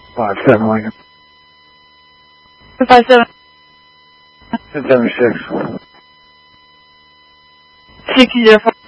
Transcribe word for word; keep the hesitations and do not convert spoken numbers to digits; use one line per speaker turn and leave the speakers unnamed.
Five seven Lincoln.
Five seven.
Ten seventy six.
Six zero five.